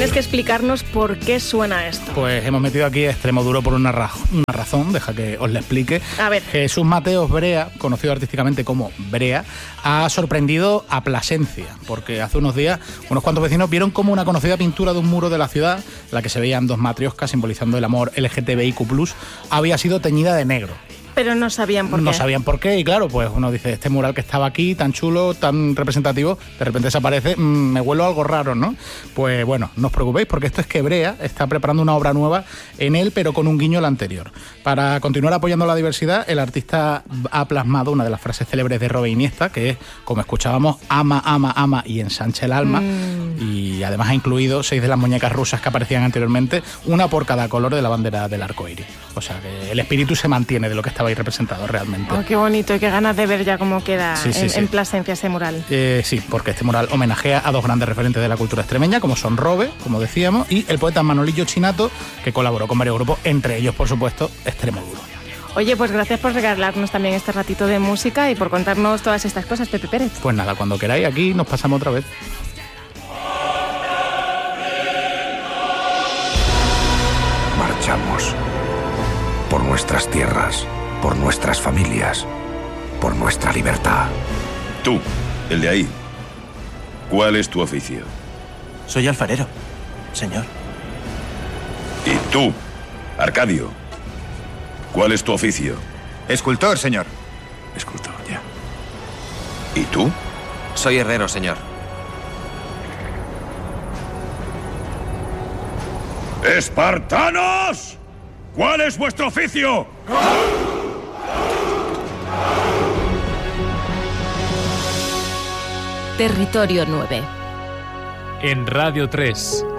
tienes que explicarnos por qué suena esto. Pues hemos metido aquí a Extremoduro por una razón, deja que os la explique. A ver. Jesús Mateos Brea, conocido artísticamente como Brea, ha sorprendido a Plasencia, porque hace unos días unos cuantos vecinos vieron como una conocida pintura de un muro de la ciudad, en la que se veían dos matrioscas simbolizando el amor LGTBIQ+, había sido teñida de negro. Pero no sabían por qué. No sabían por qué, y claro, pues uno dice, este mural que estaba aquí, tan chulo, tan representativo, de repente desaparece, me huelo algo raro, ¿no? Pues bueno, no os preocupéis, porque esto es que Brea está preparando una obra nueva en él, pero con un guiño al anterior. Para continuar apoyando la diversidad, el artista ha plasmado una de las frases célebres de Robert Iniesta, que es, como escuchábamos, ama, ama, ama y ensancha el alma, y además ha incluido 6 de las muñecas rusas que aparecían anteriormente, una por cada color de la bandera del arco iris. O sea que el espíritu se mantiene de lo que estaba ahí representado realmente. Oh, qué bonito, y qué ganas de ver ya cómo queda sí. en Plasencia ese mural. Sí, porque este mural homenajea a dos grandes referentes de la cultura extremeña, como son Robe, como decíamos, y el poeta Manolillo Chinato, que colaboró con varios grupos, entre ellos, por supuesto, Extremoduro. Oye, pues gracias por regalarnos también este ratito de música y por contarnos todas estas cosas, Pepe Pérez. Pues nada, cuando queráis, aquí nos pasamos otra vez. Marchamos. Por nuestras tierras, por nuestras familias, por nuestra libertad. Tú, el de ahí, ¿cuál es tu oficio? Soy alfarero, señor. Y tú, Arcadio, ¿cuál es tu oficio? Escultor, señor. Escultor, ya. ¿Y tú? Soy herrero, señor. ¡Espartanos! ¿Cuál es vuestro oficio? Territorio 9. En Radio 3.